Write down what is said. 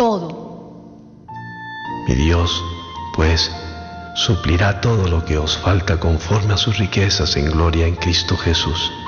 todo. Mi Dios, pues, suplirá todo lo que os falta conforme a sus riquezas en gloria en Cristo Jesús.